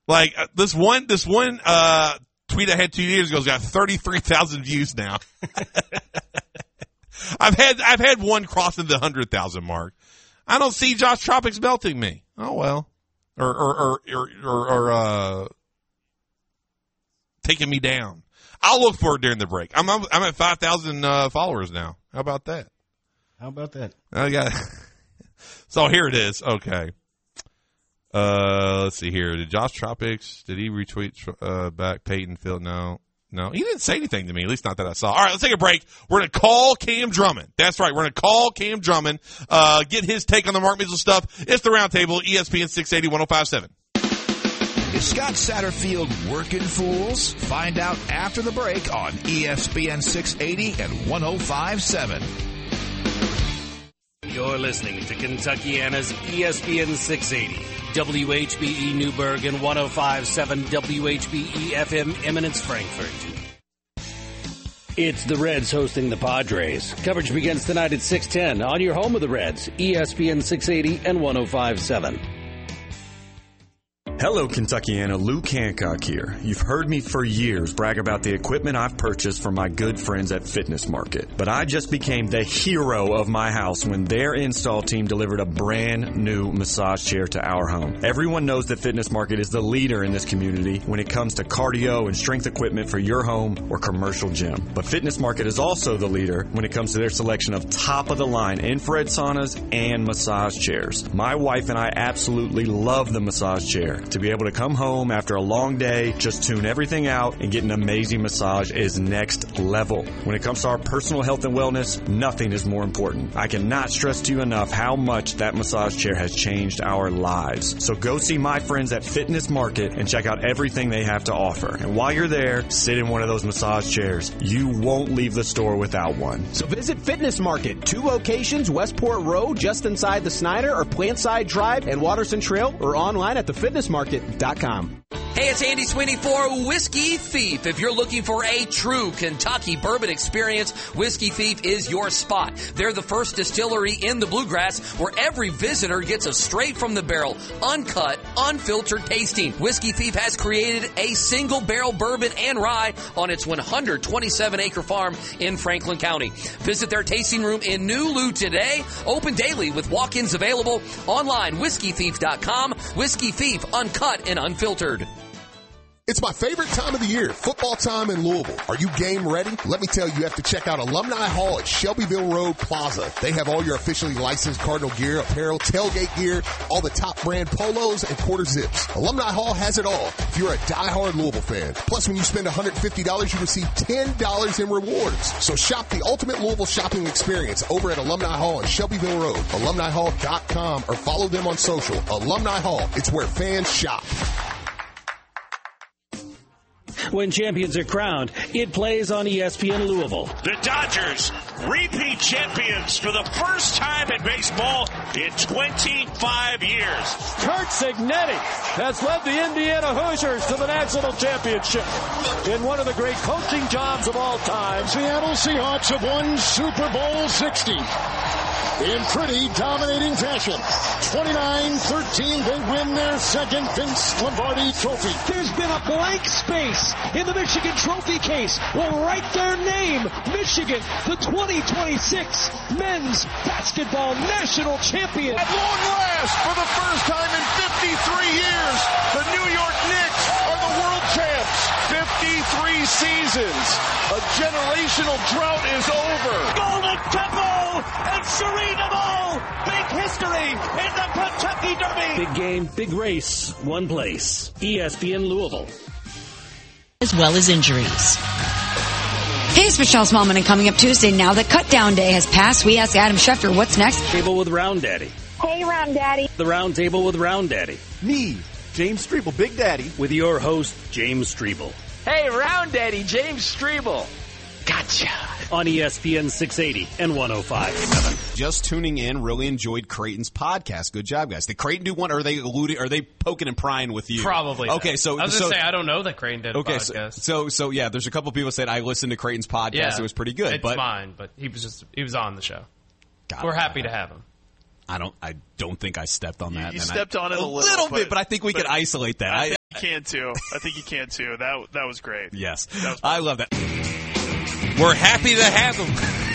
Like this one tweet I had 2 years ago has got 33,000 views now. I've had one crossing the 100,000 mark. I don't see Josh Tropics melting me. Oh well, or taking me down. I'll look for it during the break. I'm at 5,000 followers now. How about that? I got. So here it is. Okay. Let's see here. Did Josh Tropics? Did he retweet back Peyton Field? No, he didn't say anything to me. At least not that I saw. All right, let's take a break. We're gonna call Cam Drummond. That's right. We're gonna call Cam Drummond. Get his take on the Mark Mitchell stuff. It's the Roundtable, ESPN 680 105.7. Is Scott Satterfield working fools? Find out after the break on ESPN 680 and 105.7. You're listening to Kentuckiana's ESPN 680, WHBE Newburgh and 105.7 WHBE FM Eminence Frankfurt. It's the Reds hosting the Padres. Coverage begins tonight at 6:10 on your home of the Reds, ESPN 680 and 105.7. Hello, Kentuckiana. Luke Hancock here. You've heard me for years brag about the equipment I've purchased from my good friends at Fitness Market. But I just became the hero of my house when their install team delivered a brand new massage chair to our home. Everyone knows that Fitness Market is the leader in this community when it comes to cardio and strength equipment for your home or commercial gym. But Fitness Market is also the leader when it comes to their selection of top-of-the-line infrared saunas and massage chairs. My wife and I absolutely love the massage chair. To be able to come home after a long day, just tune everything out, and get an amazing massage is next level. When it comes to our personal health and wellness, nothing is more important. I cannot stress to you enough how much that massage chair has changed our lives. So go see my friends at Fitness Market and check out everything they have to offer. And while you're there, sit in one of those massage chairs. You won't leave the store without one. So visit Fitness Market, 2 locations, Westport Road, just inside the Snyder, or Plantside Drive and Watterson Trail, or online at thefitnessmarket.com. Hey, it's Andy Sweeney for Whiskey Thief. If you're looking for a true Kentucky bourbon experience, Whiskey Thief is your spot. They're the first distillery in the Bluegrass where every visitor gets a straight from the barrel, uncut, unfiltered tasting. Whiskey Thief has created a single barrel bourbon and rye on its 127-acre farm in Franklin County. Visit their tasting room in New Lou today. Open daily with walk-ins available. Online, whiskeythief.com. Whiskey Thief, uncut and unfiltered. It's my favorite time of the year, football time in Louisville. Are you game ready? Let me tell you have to check out Alumni Hall at Shelbyville Road Plaza. They have all your officially licensed Cardinal gear, apparel, tailgate gear, all the top brand polos, and quarter zips. Alumni Hall has it all if you're a diehard Louisville fan. Plus, when you spend $150, you receive $10 in rewards. So shop the ultimate Louisville shopping experience over at Alumni Hall on Shelbyville Road, alumnihall.com, or follow them on social. Alumni Hall, it's where fans shop. When champions are crowned, it plays on ESPN Louisville. The Dodgers, repeat champions for the first time in baseball in 25 years. Curt Cignetti has led the Indiana Hoosiers to the national championship in one of the great coaching jobs of all time. Seattle Seahawks have won Super Bowl 60 in pretty dominating fashion. 29-13, they win their second Vince Lombardi trophy. There's been a blank space in the Michigan trophy case. Will write their name, Michigan, the 2026 men's basketball national champion. At long last, for the first time in 53 years, the New York Knicks are the world champs. 53 seasons. A generational drought is over. Golden Temple and Serena Ball. Big history in the Kentucky Derby. Big game, big race, one place. ESPN Louisville. As well as injuries. Hey, it's Michelle Smallman, and coming up Tuesday, now that cut down day has passed, we ask Adam Schefter, what's next? Table with Round Daddy. Hey, Round Daddy. The Round Table with Round Daddy. Me, James Strebel, Big Daddy. With your host, James Strebel. Hey, Round Daddy, James Strebel. Gotcha. On ESPN 680 and 105.7. Just tuning in, really enjoyed Creighton's podcast. Good job, guys. Did Creighton do one, or are they poking and prying with you? Probably. Okay, so I was going to say, I don't know that Creighton did a podcast. So yeah, there's a couple people said I listened to Creighton's podcast. Yeah, it was pretty good. It's mine, but he was on the show. We're happy to have him. I don't think I stepped on that. You stepped on it a little bit, but I think we could isolate that. can too. That was great. Yes. I love that. We're happy to have him.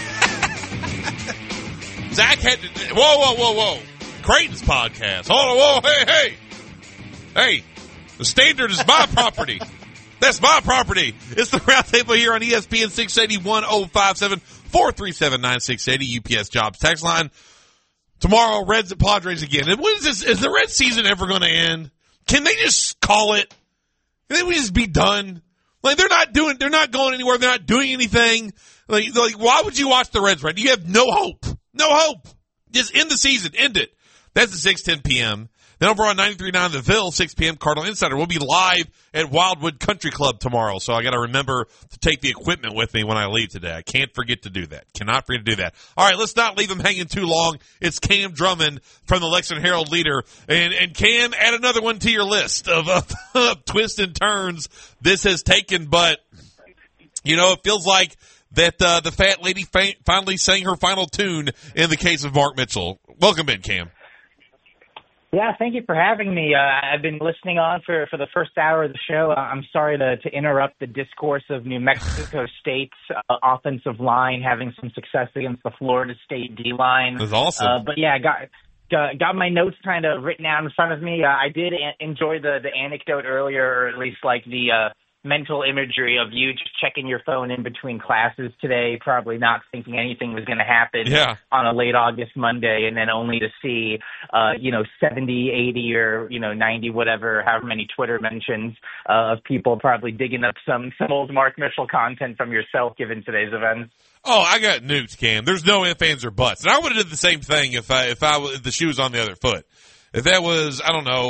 Zach had to, whoa. Creighton's podcast. Hold on, hey. The Standard is my property. That's my property. It's the Roundtable here on ESPN 680 1057 437 9680 UPS Jobs text line. Tomorrow, Reds and Padres again. And when is the Red season ever going to end? Can they just call it? Can we just be done? Like, they're not going anywhere. They're not doing anything. Like, why would you watch the Reds, right? You have no hope. No hope. Just end the season. End it. That's at 6:10 p.m. Then over on 93.9 The Ville, 6 p.m. Cardinal Insider. We'll be live at Wildwood Country Club tomorrow, so I got to remember to take the equipment with me when I leave today. I can't forget to do that. Cannot forget to do that. All right, let's not leave them hanging too long. It's Cam Drummond from the Lexington Herald Leader. And Cam, add another one to your list of twists and turns this has taken. But, it feels like that the fat lady finally sang her final tune in the case of Mark Mitchell. Welcome in, Cam. Yeah, thank you for having me. I've been listening on for the first hour of the show. I'm sorry to interrupt the discourse of New Mexico State's offensive line having some success against the Florida State D-line. That's awesome. But yeah, I got my notes kind of written out in front of me. I did enjoy the anecdote earlier, or at least like the mental imagery of you just checking your phone in between classes today, probably not thinking anything was going to happen on a late August Monday, and then only to see, 70, 80 or, 90, whatever, however many Twitter mentions of people probably digging up some old Mark Mitchell content from yourself given today's events. Oh, I got nukes, Cam. There's no ifs, ands, or buts. And I would have did the same thing if the shoe was on the other foot. If that was,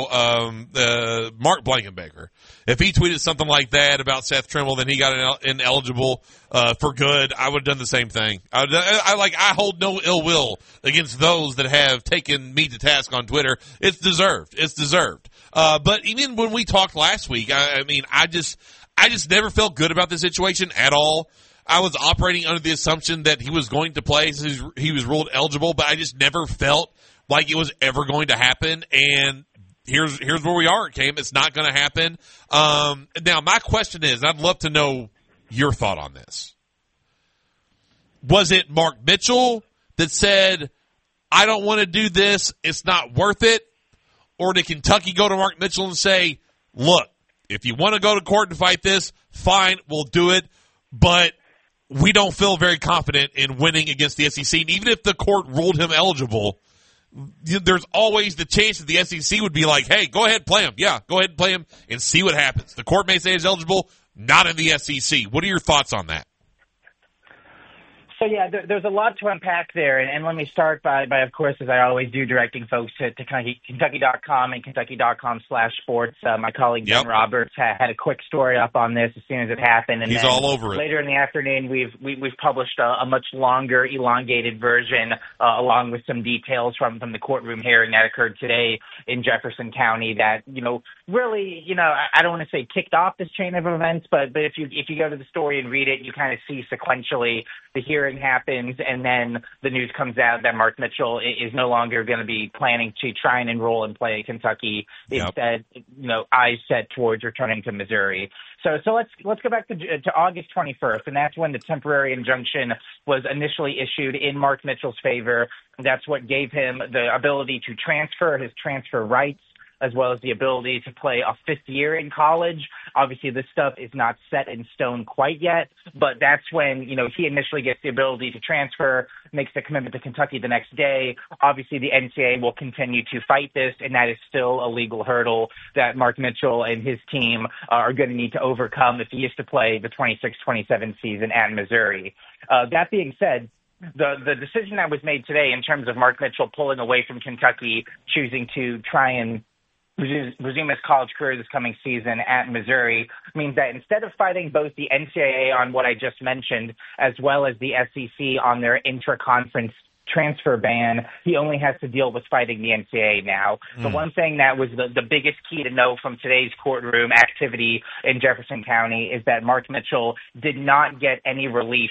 Mark Blankenbaker, if he tweeted something like that about Seth Trimble, then he got ineligible for good, I would have done the same thing. I hold no ill will against those that have taken me to task on Twitter. It's deserved. But even when we talked last week, I just never felt good about the situation at all. I was operating under the assumption that he was going to play since he was ruled eligible, but I just never felt like it was ever going to happen, and here's where we are, Cam. It's not going to happen. Now, my question is, I'd love to know your thought on this. Was it Mark Mitchell that said, I don't want to do this, it's not worth it? Or did Kentucky go to Mark Mitchell and say, look, if you want to go to court and fight this, fine, we'll do it, but we don't feel very confident in winning against the SEC. And even if the court ruled him eligible, there's always the chance that the SEC would be like, hey, go ahead, play him. Yeah, go ahead and play him and see what happens. The court may say he's eligible, not in the SEC. What are your thoughts on that? So, yeah, there's a lot to unpack there. And let me start by, of course, as I always do, directing folks to Kentucky.com and Kentucky.com/sports. My colleague Ben Roberts had a quick story up on this as soon as it happened. And he's all over it. Later in the afternoon, we've published a much longer, elongated version along with some details from the courtroom hearing that occurred today in Jefferson County that, really, I don't want to say kicked off this chain of events, but if you go to the story and read it, you kind of see sequentially the hearing happens, and then the news comes out that Mark Mitchell is no longer going to be planning to try and enroll and play at Kentucky. Instead, eyes set towards returning to Missouri. So let's go back to August 21st, and that's when the temporary injunction was initially issued in Mark Mitchell's favor. That's what gave him the ability to transfer his transfer rights, as well as the ability to play a fifth year in college. Obviously, this stuff is not set in stone quite yet, but that's when, he initially gets the ability to transfer, makes the commitment to Kentucky the next day. Obviously, the NCAA will continue to fight this, and that is still a legal hurdle that Mark Mitchell and his team are going to need to overcome if he is to play the 26-27 season at Missouri. That being said, the decision that was made today in terms of Mark Mitchell pulling away from Kentucky, choosing to try and resume his college career this coming season at Missouri, means that instead of fighting both the NCAA on what I just mentioned, as well as the SEC on their intra-conference transfer ban, he only has to deal with fighting the NCAA now. The one thing that was the biggest key to know from today's courtroom activity in Jefferson County is that Mark Mitchell did not get any relief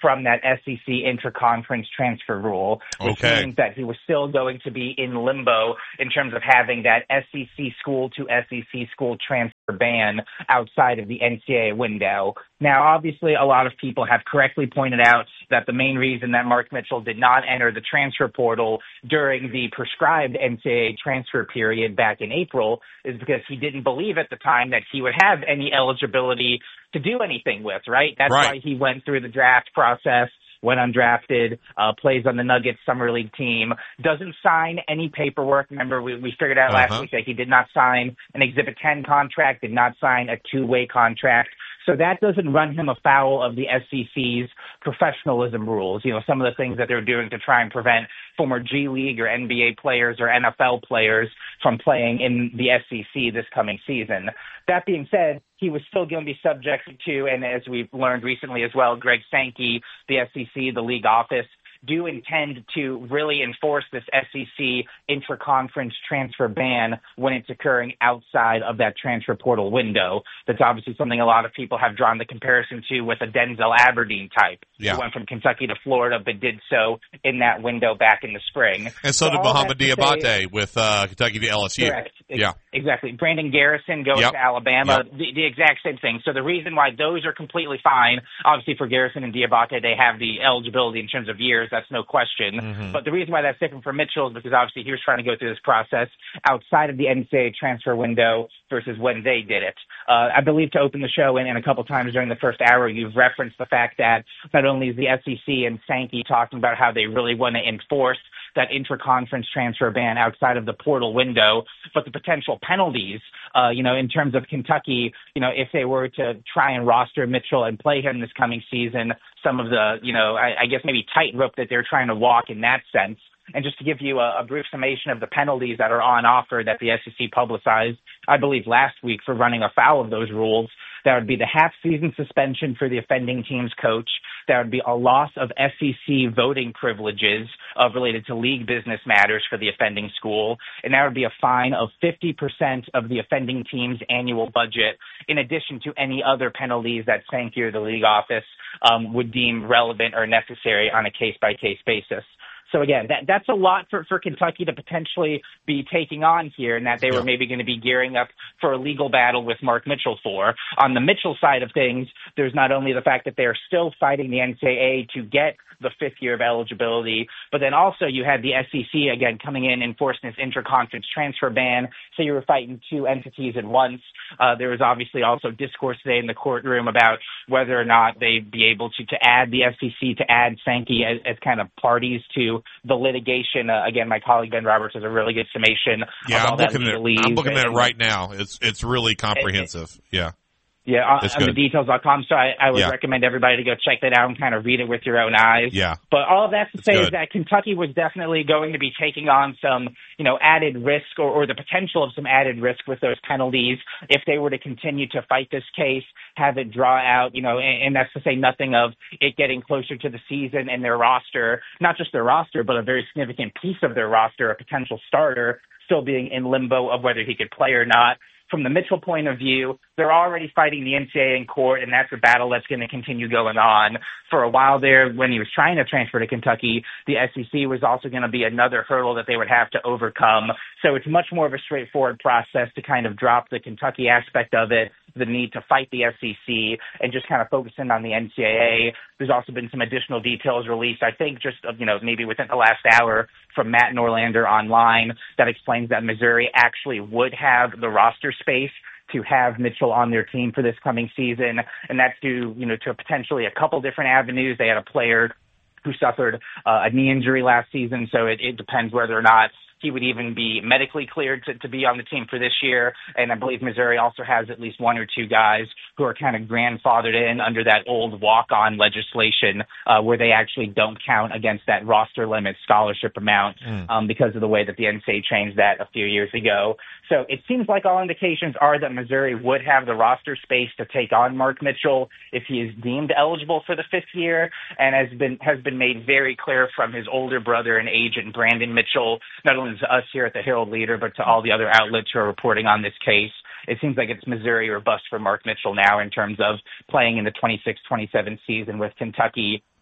from that SEC intra-conference transfer rule, which means that he was still going to be in limbo in terms of having that SEC school to SEC school transfer ban outside of the NCAA window. Now, obviously, a lot of people have correctly pointed out that the main reason that Mark Mitchell did not enter the transfer portal during the prescribed NCAA transfer period back in April is because he didn't believe at the time that he would have any eligibility to do anything with, right? That's why he went through the draft process, went undrafted, plays on the Nuggets Summer League team, doesn't sign any paperwork. Remember, we figured out last week that he did not sign an Exhibit 10 contract, did not sign a two-way contract. So that doesn't run him afoul of the SEC's professionalism rules, some of the things that they're doing to try and prevent former G League or NBA players or NFL players from playing in the SEC this coming season. That being said, he was still going to be subject to, and as we've learned recently as well, Greg Sankey, the SEC, the league office, do intend to really enforce this SEC intra-conference transfer ban when it's occurring outside of that transfer portal window. That's obviously something a lot of people have drawn the comparison to with a Denzel Aberdeen type. Yeah. Who went from Kentucky to Florida but did so in that window back in the spring. And so did Mohamed Diabate with Kentucky to LSU. Correct. Yeah. Exactly. Brandon Garrison going to Alabama, the exact same thing. So the reason why those are completely fine, obviously for Garrison and Diabate, they have the eligibility in terms of years. That's no question. But the reason why that's different for Mitchell is because obviously he was trying to go through this process outside of the NCAA transfer window versus when they did it. I believe to open the show and a couple times during the first hour, you've referenced the fact that not only is the SEC and Sankey talking about how they really want to enforce that intra-conference transfer ban outside of the portal window, but the potential penalties, in terms of Kentucky, if they were to try and roster Mitchell and play him this coming season, some of the, I guess maybe tightrope that they're trying to walk in that sense. And just to give you a brief summation of the penalties that are on offer that the SEC publicized, I believe last week for running afoul of those rules, that would be the half-season suspension for the offending team's coach. That would be a loss of SEC voting privileges related to league business matters for the offending school. And that would be a fine of 50% of the offending team's annual budget, in addition to any other penalties that Sankey or the league office would deem relevant or necessary on a case-by-case basis. So again, that's a lot for Kentucky to potentially be taking on here, and that they were maybe going to be gearing up for a legal battle with Mark Mitchell for. On the Mitchell side of things, there's not only the fact that they're still fighting the NCAA to get the fifth year of eligibility, but then also you had the SEC again coming in enforcing this intra-conference transfer ban. So you were fighting two entities at once. There was obviously also discourse today in the courtroom about whether or not they'd be able to add the SEC, to add Sankey as kind of parties to the litigation. Again, my colleague Ben Roberts has a really good summation. Yeah, I'm looking at it right now. It's really comprehensive. Yeah, on the details.com. So I would recommend everybody to go check that out and kind of read it with your own eyes. Yeah. But all of that to say is that Kentucky was definitely going to be taking on some, added risk or the potential of some added risk with those penalties if they were to continue to fight this case, have it draw out, and that's to say nothing of it getting closer to the season and their roster, not just their roster, but a very significant piece of their roster, a potential starter, still being in limbo of whether he could play or not. From the Mitchell point of view, they're already fighting the NCAA in court, and that's a battle that's going to continue going on. For a while there, when he was trying to transfer to Kentucky, the SEC was also going to be another hurdle that they would have to overcome. So it's much more of a straightforward process to kind of drop the Kentucky aspect of it, the need to fight the SEC, and just kind of focus in on the NCAA. There's also been some additional details released, I think, just maybe within the last hour from Matt Norlander online that explains that Missouri actually would have the roster space to have Mitchell on their team for this coming season, and that's due, to potentially a couple different avenues. They had a player who suffered a knee injury last season, so it depends whether or not he would even be medically cleared to be on the team for this year. And I believe Missouri also has at least one or two guys who are kind of grandfathered in under that old walk-on legislation where they actually don't count against that roster limit scholarship amount because of the way that the NCAA changed that a few years ago. So it seems like all indications are that Missouri would have the roster space to take on Mark Mitchell if he is deemed eligible for the fifth year, and has been made very clear from his older brother and agent Brandon Mitchell, not only to us here at the Herald Leader, but to all the other outlets who are reporting on this case. It seems like it's Missouri or bust for Mark Mitchell now in terms of playing in the 26-27 season with Kentucky.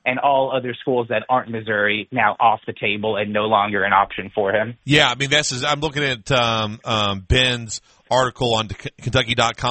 and all other schools that aren't Missouri now off the table and no longer an option for him. Yeah, I mean, I'm looking at Ben's article on Kentucky.com.